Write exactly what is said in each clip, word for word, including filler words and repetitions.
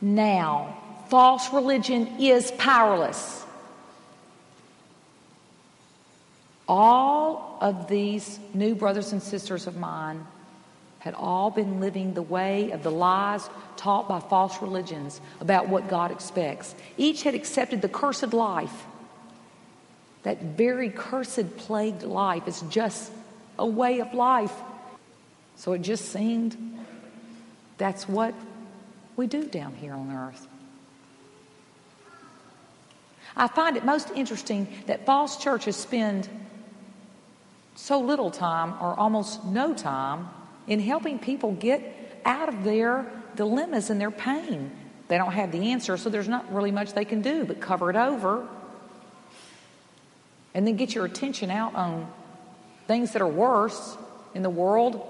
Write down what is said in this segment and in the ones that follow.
now. False religion is powerless. All of these new brothers and sisters of mine had all been living the way of the lies taught by false religions about what God expects. Each had accepted the cursed life. That very cursed, plagued life is just a way of life. So it just seemed that's what we do down here on earth. I find it most interesting that false churches spend so little time or almost no time in helping people get out of their dilemmas and their pain. They don't have the answer, so there's not really much they can do but cover it over and then get your attention out on things that are worse in the world.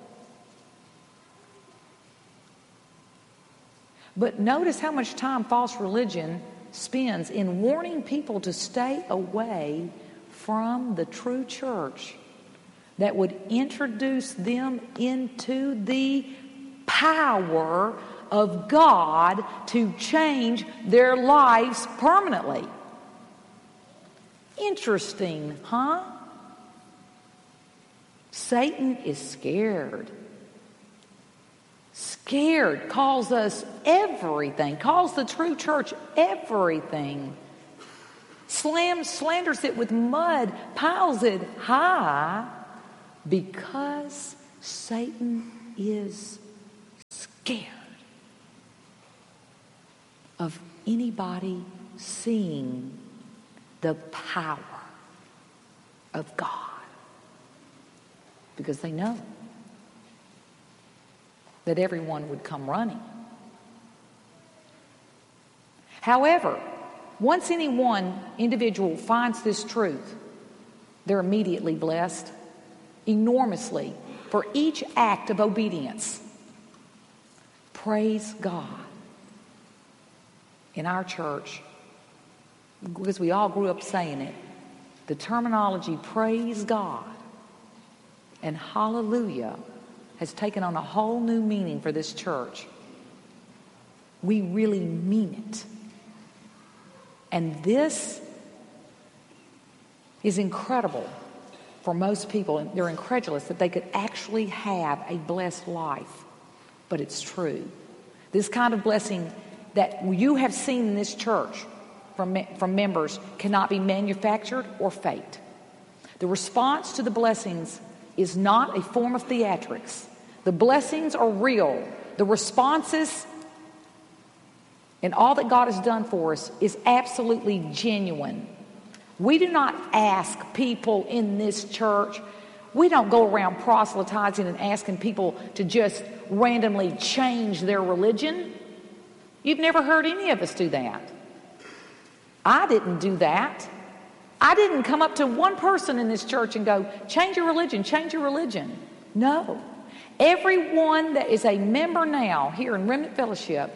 But notice how much time false religion spends in warning people to stay away from the true church that would introduce them into the power of God to change their lives permanently. Interesting, huh? Satan is scared. Scared, calls us everything, calls the true church everything. Slams, slanders it with mud, piles it high, because Satan is scared of anybody seeing the power of God, because they know that everyone would come running. However, once any one individual finds this truth, they're immediately blessed enormously for each act of obedience. Praise God. In our church, because we all grew up saying it, the terminology praise God and hallelujah has taken on a whole new meaning for this church. We really mean it. And this is incredible for most people. They're incredulous that they could actually have a blessed life. But it's true. This kind of blessing that you have seen in this church from, from members cannot be manufactured or faked. The response to the blessings is not a form of theatrics. The blessings are real. The responses and all that God has done for us is absolutely genuine. We do not ask people in this church, we don't go around proselytizing and asking people to just randomly change their religion. You've never heard any of us do that. I didn't do that. I didn't come up to one person in this church and go, change your religion, change your religion. No. Everyone that is a member now here in Remnant Fellowship,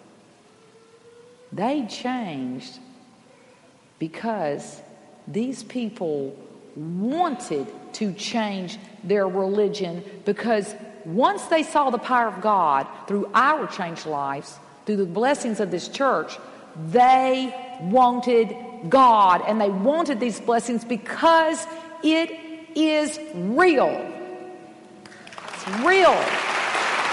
they changed because these people wanted to change their religion, because once they saw the power of God through our changed lives, through the blessings of this church, they wanted God, and they wanted these blessings because it is real. It's real.